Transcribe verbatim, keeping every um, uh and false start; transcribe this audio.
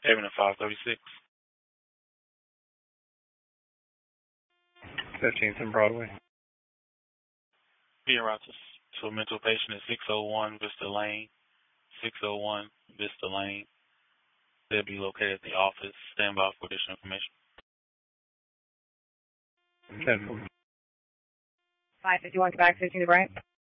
Avenue five thirty-six. fifteenth and Broadway. Being routed to a mental patient at six oh one Vista Lane. six oh one Vista Lane. They'll be located at the office. Stand by for additional information. ten. five fifty-one, back fifteen to Bryant.